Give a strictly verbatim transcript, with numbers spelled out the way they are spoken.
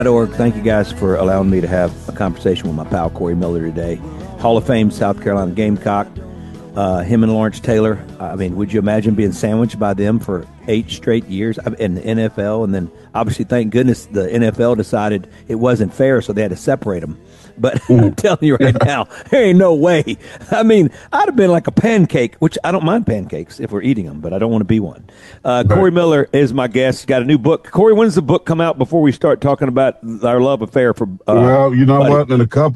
Org. Thank you guys for allowing me to have a conversation with my pal Corey Miller today. Hall of Fame South Carolina Gamecock. Uh, him and Lawrence Taylor. I mean, would you imagine being sandwiched by them for eight straight years in the N F L? And then, obviously, thank goodness the N F L decided it wasn't fair, so they had to separate them. But I'm telling you right now, there ain't no way. I mean, I'd have been like a pancake, which I don't mind pancakes if we're eating them, but I don't want to be one. Uh, Corey Miller is my guest. He's got a new book. Corey, when does the book come out before we start talking about our love affair for uh, Well, you know Buddy? what? In a couple